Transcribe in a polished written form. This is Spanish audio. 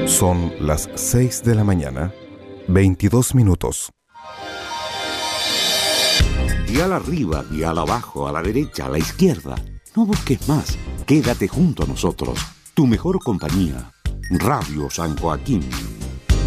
Son las 6 de la mañana, 22 minutos. Dial arriba, dial abajo, a la derecha, a la izquierda. No busques más. Quédate junto a nosotros. Tu mejor compañía. Radio San Joaquín.